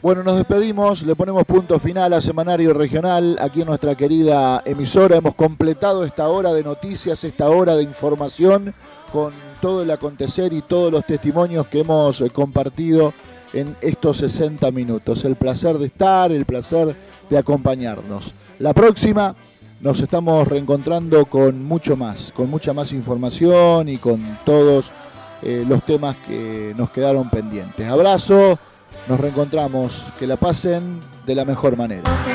Bueno, nos despedimos, le ponemos punto final a Semanario Regional aquí en nuestra querida emisora. Hemos completado esta hora de noticias, esta hora de información con todo el acontecer y todos los testimonios que hemos compartido en estos 60 minutos. El placer de estar, el placer de acompañarnos. La próxima nos estamos reencontrando con mucho más, con mucha más información y con todos los temas que nos quedaron pendientes. Abrazo. Nos reencontramos, que la pasen de la mejor manera.